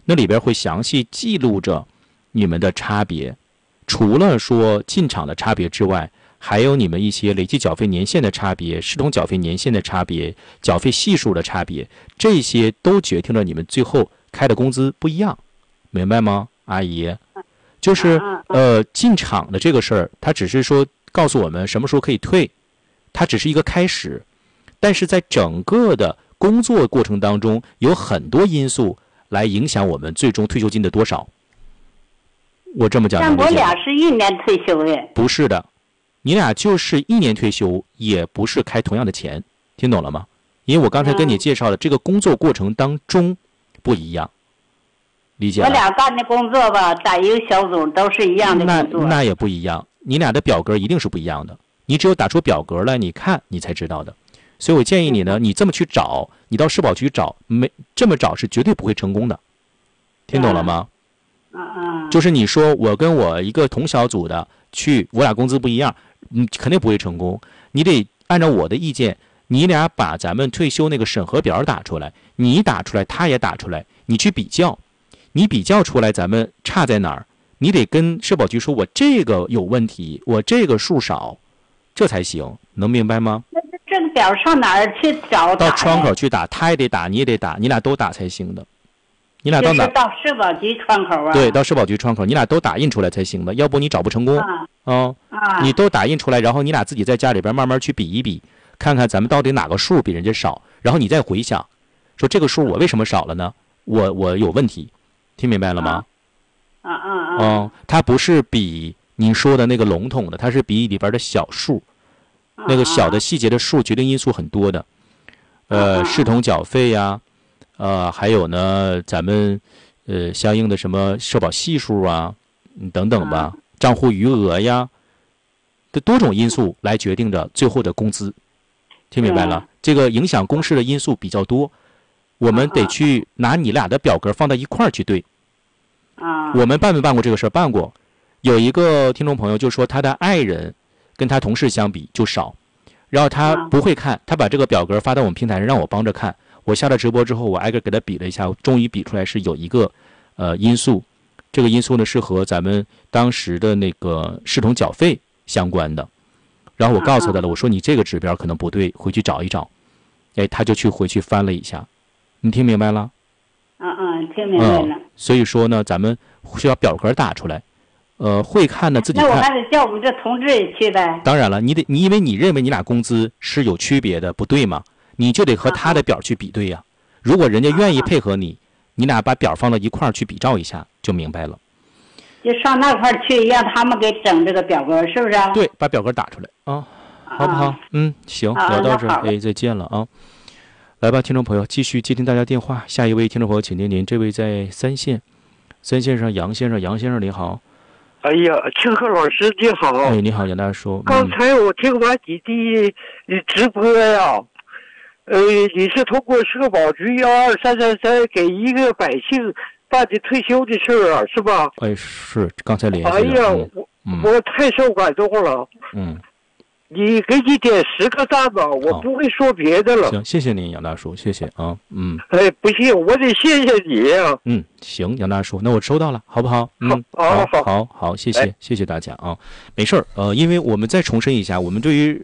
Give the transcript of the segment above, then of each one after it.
那里边会详细记录着你们的差别，除了说进场的差别之外，还有你们一些累计缴费年限的差别、视同缴费年限的差别、缴费系数的差别，这些都决定了你们最后开的工资不一样，明白吗，阿姨？就是进场的这个事儿，它只是说告诉我们什么时候可以退，它只是一个开始，但是在整个的工作过程当中，有很多因素来影响我们最终退休金的多少。我这么讲， 但我俩是1年退休的。 不是的，你俩就是1年退休，也不是开同样的钱，听懂了吗？因为我刚才跟你介绍的这个工作过程当中不一样，理解了？ 我俩干的工作吧，在一个小组都是一样的工作。 那也不一样，你俩的表格一定是不一样的，你只有打出表格来，你看你才知道的。所以我建议你呢，你这么去找，你到社保局找，这么找是绝对不会成功的，听懂了吗？就是你说我跟我一个同小组的去，我俩工资不一样，肯定不会成功。你得按照我的意见，你俩把咱们退休那个审核表打出来，你打出来，他也打出来，你去比较，你比较出来咱们差在哪儿，你得跟社保局说我这个有问题，我这个数少，这才行，能明白吗？ 这个表上哪儿去找？ 到窗口去打，他也得打，你也得打，你俩都打才行的。你俩到哪？ 到社保局窗口啊。 对，到社保局窗口，你俩都打印出来才行的，要不你找不成功。你都打印出来，然后你俩自己在家里边慢慢去比一比，看看咱们到底哪个数比人家少，然后你再回想，说这个数我为什么少了呢？我有问题，听明白了吗？它不是比你说的那个笼统的，它是比里边的小数，那个小的细节的数决定因素很多的，视同缴费呀。还有呢，咱们相应的什么社保系数啊，等等吧，账户余额呀，这多种因素来决定着最后的工资，听明白了？这个影响公示的因素比较多，我们得去拿你俩的表格放在一块儿去对。我们办没办过这个事儿？办过。有一个听众朋友就说他的爱人跟他同事相比就少，然后他不会看，他把这个表格发到我们平台上让我帮着看。我下了直播之后，我挨个给他比了一下，终于比出来是有一个因素，这个因素呢是和咱们当时的那个视同缴费相关的。然后我告诉他了，我说你这个指标可能不对，回去找一找。他就回去翻了一下，你听明白了？ 听明白了。 所以说呢，咱们需要表格打出来，会看的自己看。 那我还得叫我们这同志也去呗。 当然了，你因为你认为你俩工资是有区别的，不对吗？你就得和他的表去比对呀。如果人家愿意配合你，你俩把表放到一块儿去比照一下，就明白了。 就上那块儿去，让他们给整这个表格，是不是？ 对，把表格打出来啊，好不好？行，聊到这儿，再见了啊。来吧，听众朋友，继续接听大家电话。下一位听众朋友，请您，这位在3线上杨先生，杨先生你好。 哎呀，庆贺老师你好。 你好，杨大叔。 刚才我听完你的直播呀。你是通过社保局12333给一个百姓办的退休的事儿啊，是吧？ 是刚才联系的。 哎呀，我太受感动了。你给你点10个赞吧，我不会说别的了。 行，谢谢您，杨大叔，谢谢啊。 不行，我得谢谢你啊。 行，杨大叔，那我收到了，好不好？好，谢谢大家啊。没事儿，因为我们再重申一下，我们对于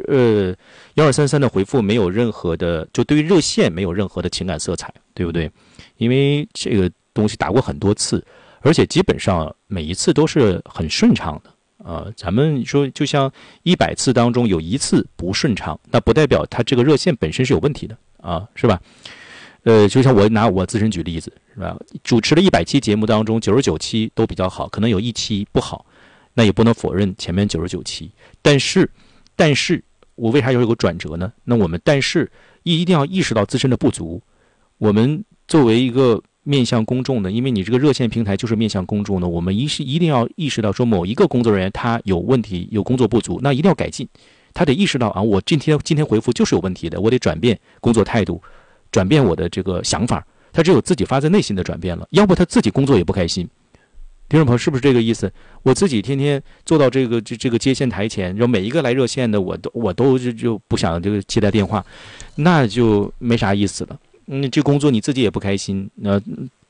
1233的回复没有任何的，就对于热线没有任何的情感色彩，对不对？因为这个东西打过很多次，而且基本上每一次都是很顺畅的。咱们说就像100次当中有1次不顺畅，那不代表它这个热线本身是有问题的啊，是吧？就像我拿我自身举例子，是吧？主持了100期节目当中99期都比较好，可能有1期不好，那也不能否认前面99期。但是我为啥有个转折呢？那我们一定要意识到自身的不足。我们作为一个面向公众的，因为你这个热线平台就是面向公众的，我们一定要意识到说某一个工作人员他有问题，有工作不足，那一定要改进。他得意识到啊，我今天回复就是有问题的，我得转变工作态度，转变我的这个想法。他只有自己发自内心的转变了，要不他自己工作也不开心。听众朋友，是不是这个意思？我自己天天坐到这个接线台前，然后每一个来热线的，我都就不想这个接待电话，那就没啥意思了。这工作你自己也不开心，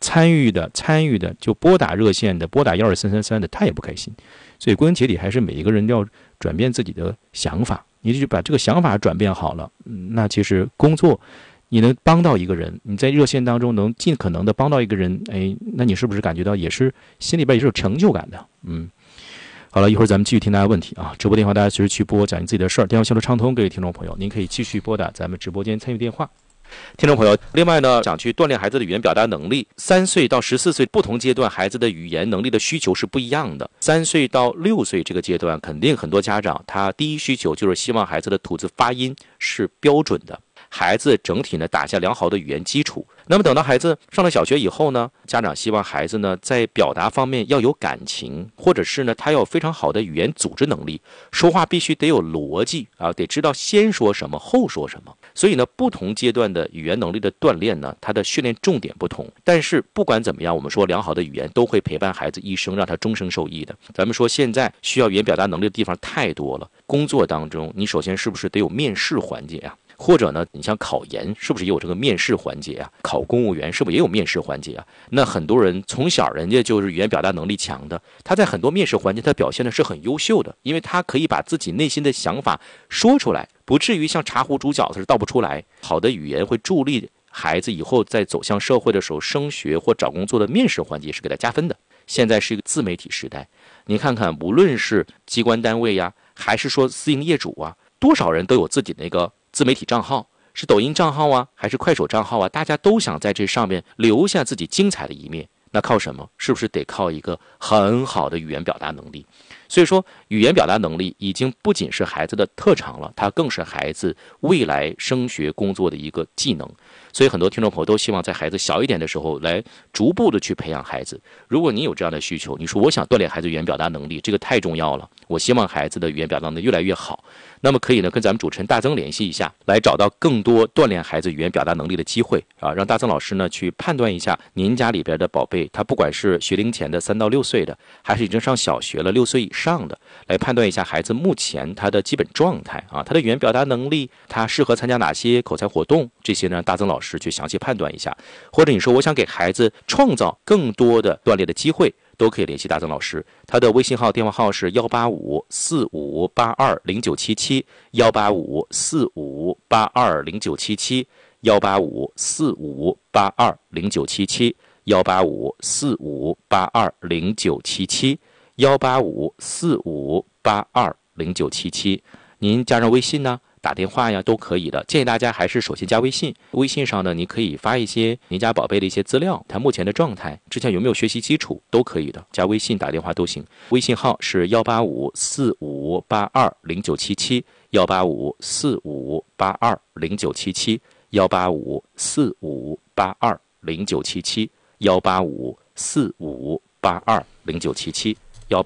参与的就拨打热线的，拨打12333的，他也不开心。所以归根结底还是每一个人要转变自己的想法，你就把这个想法转变好了，那其实工作你能帮到一个人，你在热线当中能尽可能的帮到一个人，那你是不是感觉到也是心里边也是有成就感的？好了，一会儿咱们继续听大家问题啊。直播电话大家随时去拨，讲你自己的事儿。电话线路畅通，各位听众朋友，您可以继续拨打咱们直播间参与电话。听众朋友，另外呢，想去锻炼孩子的语言表达能力，3岁到14岁不同阶段孩子的语言能力的需求是不一样的。3岁到6岁这个阶段，肯定很多家长他第一需求就是希望孩子的吐字发音是标准的，孩子整体呢打下良好的语言基础。那么等到孩子上了小学以后呢，家长希望孩子呢在表达方面要有感情，或者是呢他要有非常好的语言组织能力，说话必须得有逻辑啊，得知道先说什么后说什么。所以呢，不同阶段的语言能力的锻炼呢，它的训练重点不同。但是不管怎么样，我们说良好的语言都会陪伴孩子一生，让他终生受益的。咱们说现在需要语言表达能力的地方太多了，工作当中你首先是不是得有面试环节啊？或者呢，你像考研是不是也有这个面试环节啊？考公务员是不是也有面试环节啊？那很多人从小人家就是语言表达能力强的，他在很多面试环节他表现的是很优秀的，因为他可以把自己内心的想法说出来，不至于像茶壶煮饺子是倒不出来。好的语言会助力孩子以后在走向社会的时候，升学或找工作的面试环节是给他加分的。现在是一个自媒体时代，你看看无论是机关单位呀，还是说私营业主啊，多少人都有自己那个自媒体账号，是抖音账号啊，还是快手账号啊，大家都想在这上面留下自己精彩的一面。那靠什么？是不是得靠一个很好的语言表达能力？所以说语言表达能力已经不仅是孩子的特长了，它更是孩子未来升学工作的一个技能。所以很多听众朋友都希望在孩子小一点的时候来逐步的去培养孩子。如果你有这样的需求，你说我想锻炼孩子语言表达能力，这个太重要了，我希望孩子的语言表达能力越来越好，那么可以呢跟咱们主持人大曾联系一下，来找到更多锻炼孩子语言表达能力的机会啊，让大曾老师呢去判断一下您家里边的宝贝，他不管是学龄前的3到6岁的，还是已经上小学了6岁以上的，来判断一下孩子目前他的基本状态啊，他的语言表达能力，他适合参加哪些口才活动，这些呢大曾老师去详细判断一下。或者你说我想给孩子创造更多的锻炼的机会，都可以联系大曾老师，他的微信号电话号是18545820977 18545820977 18545820977 18545820977 18545820977，您加上微信呢，打电话呀都可以的。建议大家还是首先加微信，微信上呢你可以发一些您家宝贝的一些资料，他目前的状态，之前有没有学习基础都可以的，加微信打电话都行。微信号是18545820977 18545820977 18545820977 18545820977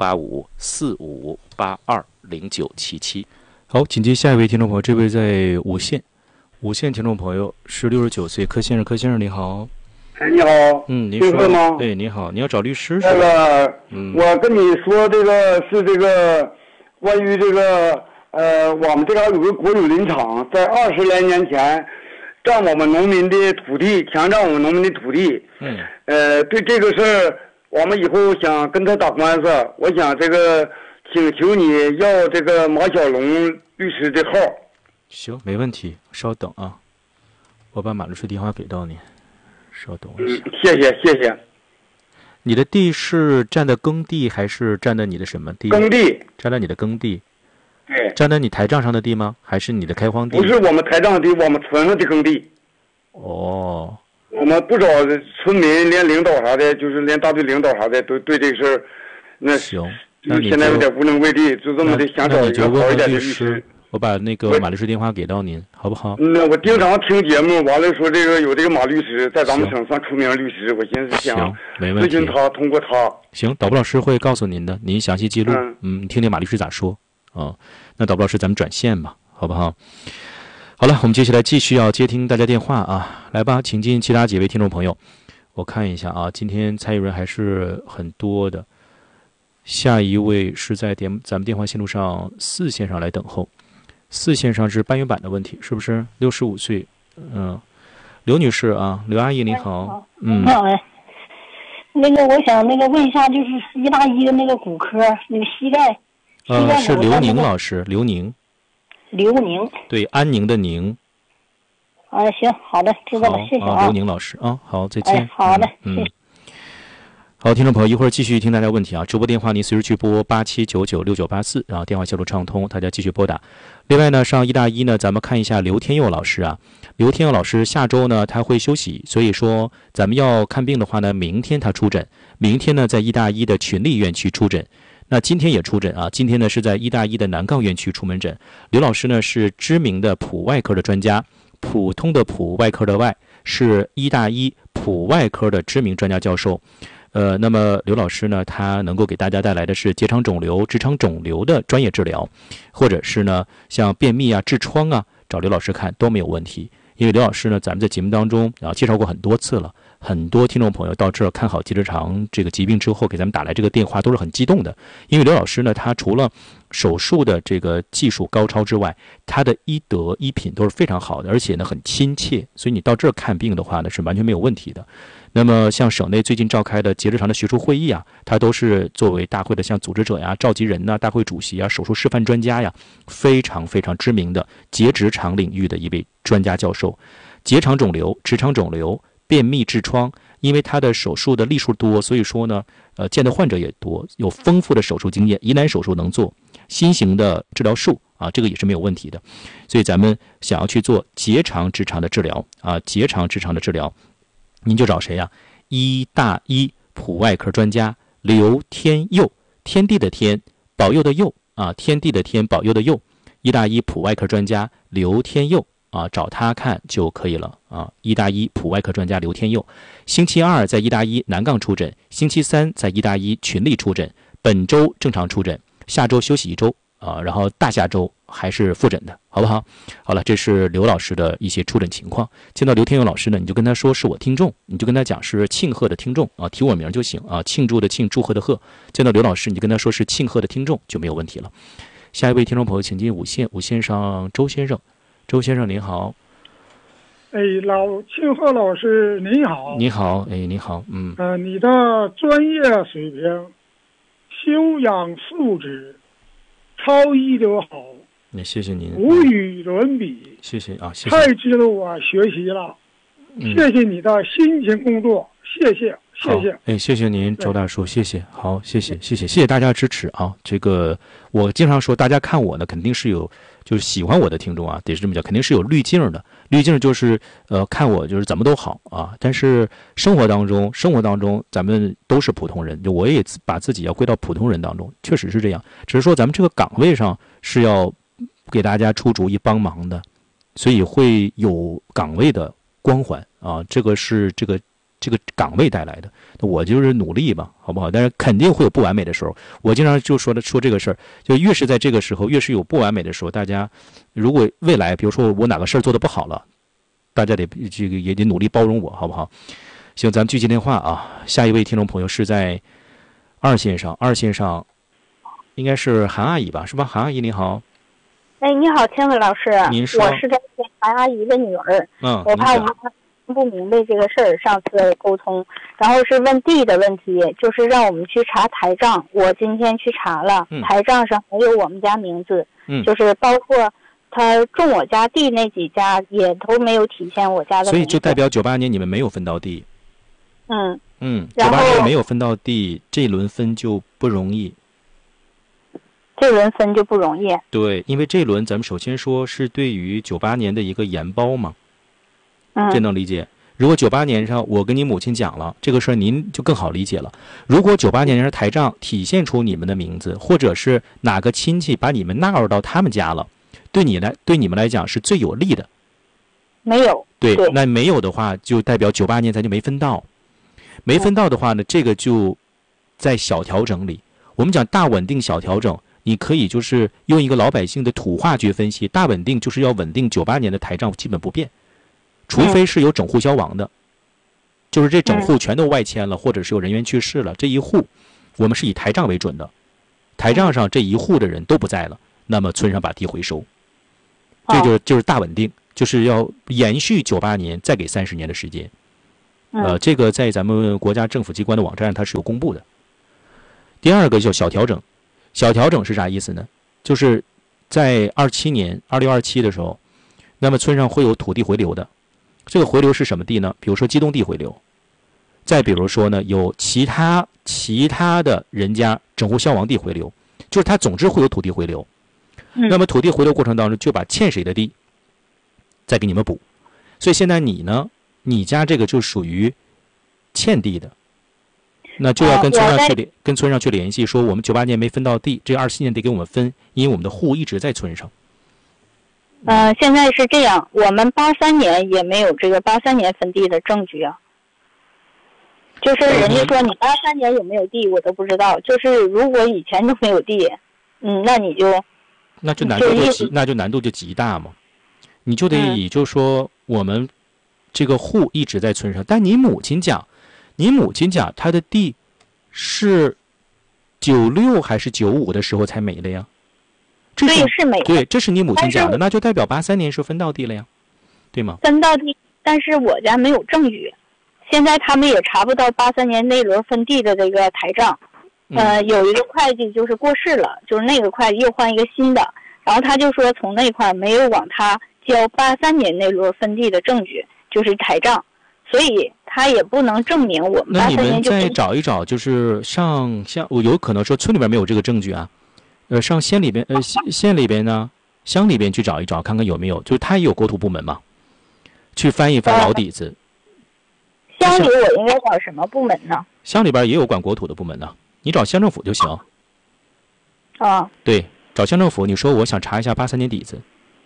18545820977。好，紧接下一位听众朋友，这位在五线听众朋友是69岁，柯先生，你好。 哎，你好。 您说吗？哎，你好，你要找律师是吧？ 我跟你说这个是这个关于这个我们这嘎有个国有林场，在20来年前占我们农民的土地，强占我们农民的土地。对这个事儿，我们以后想跟他打官司，我想这个请求你要这个马小龙律师的号。 行，没问题，稍等啊，我把马律师电话给到你，稍等一下。 谢谢。 你的地是占的耕地还是占的你的什么地？ 耕地。 占的你的耕地。 对。 占的你台账上的地吗？还是你的开荒地？ 不是我们台账的，我们村上的耕地。 哦。 我们不少村民连领导啥的，就是连大队领导啥的，都对这个事儿，那行， 那现在有点无能为力，就这么的想找一个好一点的律师。 我把那个马律师电话给到您，好不好？ 那我经常听节目，完了说这个有这个马律师在咱们省算出名律师，我寻思想咨询他，通过他。 行，导播老师会告诉您的，您详细记录。你听听马律师咋说啊？那导播老师咱们转线吧，好不好？好了，我们接下来继续要接听大家电话啊，来吧，请进其他几位听众朋友。我看一下啊，今天参与人还是很多的。下一位是在咱们电话线路上4线上来等候，4线上是半月板的问题，是不是？65岁，刘女士啊，刘阿姨您好， 那个我想问一下，就是一大一的那个骨科，那个膝盖。 是刘宁老师，刘宁。 刘宁。 对，安宁的宁。 行，好的，知道了，谢谢啊。 刘宁老师啊，好，再见。 好的，谢谢。 好，听众朋友，一会儿继续听大家问题啊。直播电话您随时去拨87996984，然后电话线路畅通，大家继续拨打。另外呢，上一大一呢，咱们看一下刘天佑老师啊。刘天佑老师下周呢他会休息，所以说咱们要看病的话呢，明天他出诊，明天呢在一大一的群力院区出诊。那今天也出诊啊，今天呢是在一大一的南岗院区出门诊。刘老师呢是知名的普外科的专家，普通的普，外科的外，是一大一普外科的知名专家教授。那么刘老师呢，他能够给大家带来的是结肠肿瘤、直肠肿瘤的专业治疗，或者是呢像便秘啊、痔疮啊，找刘老师看都没有问题。因为刘老师呢，咱们在节目当中介绍过很多次了，很多听众朋友到这儿看好结直肠这个疾病之后，给咱们打来这个电话都是很激动的。因为刘老师呢，他除了手术的这个技术高超之外，他的医德医品都是非常好的，而且呢很亲切，所以你到这儿看病的话呢是完全没有问题的。那么像省内最近召开的结直肠的学术会议啊，他都是作为大会的像组织者呀、召集人呐、大会主席啊、手术示范专家呀，非常非常知名的结直肠领域的一位专家教授。结肠肿瘤、直肠肿瘤、便秘、痔疮，因为他的手术的例数多，所以说呢，见的患者也多，有丰富的手术经验，疑难手术能做，新型的治疗术啊，这个也是没有问题的。所以咱们想要去做结肠直肠的治疗啊，结肠直肠的治疗。您就找谁呀？一大一普外科专家刘天佑，天地的天，保佑的佑啊，天地的天，保佑的佑，一大一普外科专家刘天佑啊，找他看就可以了啊。一大一普外科专家刘天佑，星期二在一大一南岗出诊，星期三在一大一群力出诊，本周正常出诊，下周休息一周啊，然后大下周还是复诊的，好不好？好了，这是刘老师的一些出诊情况。见到刘天佑老师呢，你就跟他说是我听众，你就跟他讲是庆贺的听众啊，提我名就行啊，庆祝的庆，祝贺的贺。见到刘老师，你就跟他说是庆贺的听众就没有问题了。下一位听众朋友，请进五线，五线上周先生，周先生您好。 老庆贺老师您好。 你好，你好， 你的专业水平、修养素质、超医德好， 谢谢您， 无与伦比。 谢谢啊，谢谢， 太值得我学习了。谢谢你的辛勤工作，谢谢，谢谢。 谢谢您，周大叔，谢谢，好，谢谢大家支持啊。这个我经常说，大家看我呢，肯定是有，就是喜欢我的听众啊，得是这么讲，肯定是有滤镜的。滤镜就是看我就是怎么都好啊，但是生活当中咱们都是普通人，就我也把自己要归到普通人当中，确实是这样。只是说咱们这个岗位上是要给大家出主意帮忙的，所以会有岗位的光环啊，这个是这个岗位带来的。我就是努力吧，好不好？但是肯定会有不完美的时候。我经常就说这个事儿，就越是在这个时候，越是有不完美的时候，大家如果未来比如说我哪个事儿做得不好了，大家得这个也得努力包容我，好不好？行，咱们继续电话啊。下一位听众朋友是在二线上应该是韩阿姨吧，是吧？韩阿姨你好。 你好，千伟老师。 您说。 我是韩阿姨的女儿。我怕我不明白这个事儿，上次沟通，然后是问地的问题，就是让我们去查台账。我今天去查了，台账上没有我们家名字，就是包括他种我家地那几家也都没有体现我家的名字。 所以就代表98年你们没有分到地。98年没有分到地，这一轮分就不容易。对，因为这一轮咱们首先说是对于98年的一个延包嘛，这能理解。如果98年上我跟你母亲讲了这个事儿，您就更好理解了。如果98年上台账体现出你们的名字，或者是哪个亲戚把你们纳入到他们家了，对你们来讲是最有利的。 没有。 对，那没有的话，就代表98年咱就没分到。没分到的话呢，这个就在小调整里。我们讲大稳定小调整。你可以就是用一个老百姓的土话去分析，大稳定就是要稳定98年的台账基本不变，除非是有整户消亡的，就是这整户全都外迁了，或者是有人员去世了，这一户我们是以台账为准的，台账上这一户的人都不在了，那么村上把地回收，这就是大稳定，就是要延续98年再给30年的时间， 这个在咱们国家政府机关的网站它是有公布的。第二个叫小调整，小调整是啥意思呢？就是在27年2627的时候，那么村上会有土地回流的。这个回流是什么地呢？比如说机动地回流，再比如说呢，有其他的人家整户消亡地回流，就是它总之会有土地回流。那么土地回流过程当中，就把欠谁的地再给你们补。所以现在你呢，你家这个就属于欠地的，那就要跟村上去联系，说我们98年没分到地，这27年得给我们分，因为我们的户一直在村上。 现在是这样，我们83年也没有这个83年分地的证据啊。就是人家说你83年有没有地我都不知道，就是如果以前都没有地，那就难度就极大嘛。你就得就说我们这个户一直在村上，但你母亲讲她的地是96还是95的时候才没了呀？对，是没了。 对，这是你母亲讲的，那就代表83年是分到地了呀，对吗？ 分到地，但是我家没有证据，现在他们也查不到83年那轮分地的这个台账。有一个会计就是过世了，就是那个会计又换一个新的，然后他就说从那块没有往他交83年那轮分地的证据，就是台账，所以他也不能证明我们83年就。 那你们再找一找，就是像我有可能说村里边没有这个证据啊，上县里边县里边呢，乡里边去找一找，看看有没有，就是他也有国土部门嘛，去翻一翻老底子。 乡里我应该找什么部门呢？ 乡里边也有管国土的部门呢，你找乡政府就行。对，找乡政府，你说我想查一下83年底子。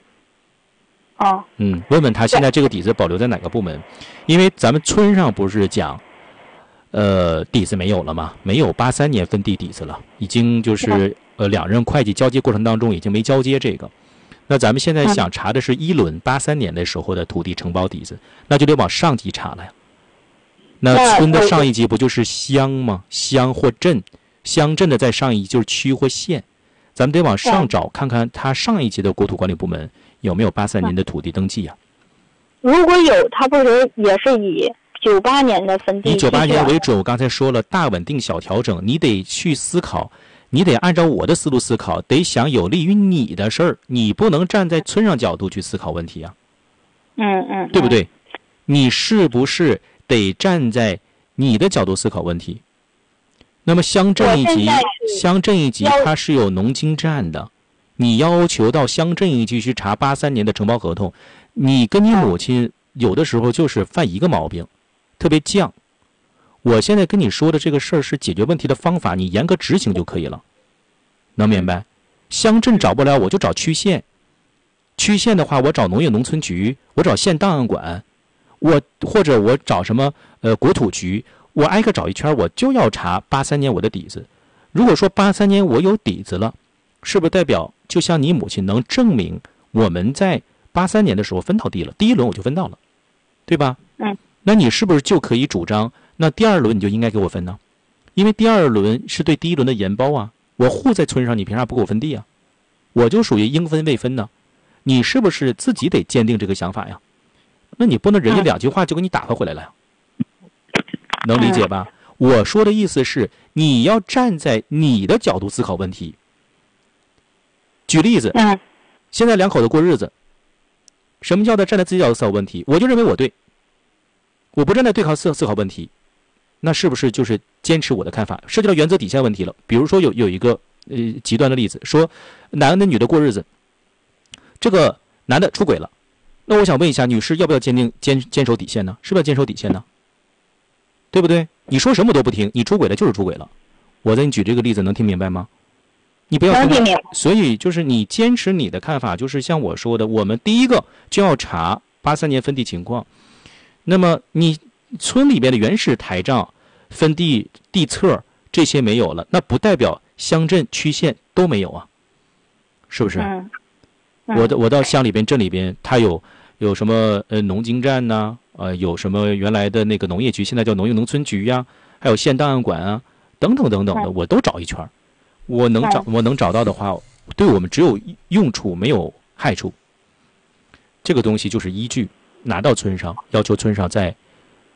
问问他现在这个底子保留在哪个部门？因为咱们村上不是讲，底子没有了吗？没有83年分地底子了，已经就是两任会计交接过程当中已经没交接这个。那咱们现在想查的是一轮83年的时候的土地承包底子，那就得往上级查了呀。那村的上一级不就是乡吗？乡或镇，乡镇的再上一级就是区或县，咱们得往上找，看看他上一级的国土管理部门有没有83年的土地登记啊？ 如果有，他不是也是以98年的分地？以 98年为准，我刚才说了，大稳定小调整，你得去思考，你得按照我的思路思考，得想有利于你的事儿，你不能站在村上角度去思考问题啊。对不对？你是不是得站在你的角度思考问题？那么乡镇一级它是有农经站的，你要求到乡镇一级去查83年的承包合同，你跟你母亲有的时候就是犯一个毛病，特别犟。我现在跟你说的这个事儿是解决问题的方法，你严格执行就可以了，能明白？乡镇找不了我就找区县，区县的话我找农业农村局，我找县档案馆，或者我找什么国土局，我挨个找一圈，我就要查83年我的底子。如果说83年我有底子了，是不是代表就像你母亲能证明我们在83年的时候分到地了，第一轮我就分到了，对吧？那你是不是就可以主张，那第二轮你就应该给我分呢？因为第二轮是对第一轮的延包啊，我户在村上，你凭啥不给我分地啊？我就属于应分未分呢。你是不是自己得坚定这个想法呀？那你不能人家两句话就给你打发回来了呀，能理解吧？我说的意思是你要站在你的角度思考问题。举例子，现在两口子过日子，什么叫做站在自己角度思考问题？我就认为我对，我不站在对抗思考问题，那是不是就是坚持我的看法？涉及到原则底线问题了。比如说有一个极端的例子，说男的女的过日子，这个男的出轨了，那我想问一下，女士要不要坚守底线呢？是不是要坚守底线呢？对不对？你说什么都不听，你出轨了就是出轨了。我再给你举这个例子，能听明白吗？你不要听，所以就是你坚持你的看法，就是像我说的，我们第一个就要查83年分地情况。那么你村里边的原始台账、分地地册这些没有了，那不代表乡镇区县都没有啊，是不是？我到乡里边镇里边，它有什么农经站呐，有什么原来的那个农业局，现在叫农业农村局呀，还有县档案馆啊，等等等等的，我都找一圈。我能找到的话，对我们只有用处没有害处。这个东西就是依据拿到村上，要求村上在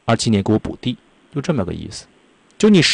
27年给我补地，就这么个意思。就你